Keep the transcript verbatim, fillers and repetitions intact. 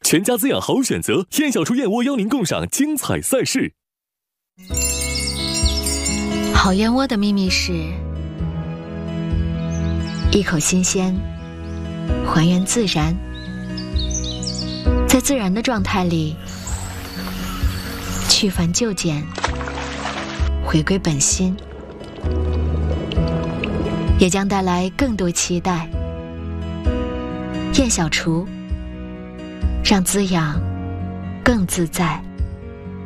全家滋养好选择，燕小厨燕窝邀您共赏精彩赛事。 好燕窝的秘密是一口新鲜，还原自然，在自然的状态里去繁就简，回归本心，也将带来更多期待。燕小厨，让滋养更自在。